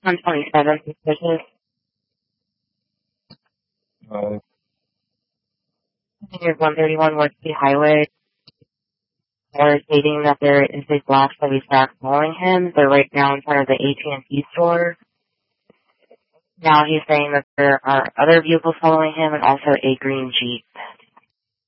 On 27th, suspicious. Near 131 West Sea Highway. They're stating that there is a black Chevy Trax following him. They're right now in front of the AT&T store. Now he's saying that there are other vehicles following him and also a green Jeep.